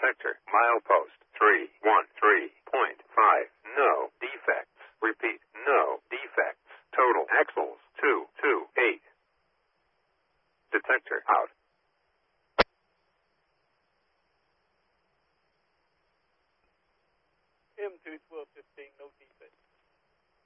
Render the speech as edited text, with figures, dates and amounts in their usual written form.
Detector. Milepost 313.5. No defects. Repeat. No defects. Total axles 228. Detector out. M21215, no defects.